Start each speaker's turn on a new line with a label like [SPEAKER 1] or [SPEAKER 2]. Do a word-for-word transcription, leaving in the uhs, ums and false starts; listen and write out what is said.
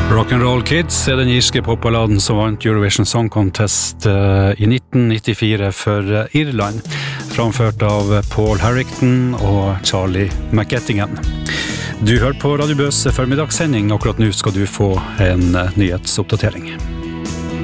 [SPEAKER 1] Rock'n'Roll Kids er den irske popballaden som vant Eurovision Song Contest i nitten nittifire for Irland, framført av Paul Harrington og Charlie McEttingen. Du hører på Radio Bøs formidagssending, akkurat nå skal du få en nyhetsoppdatering.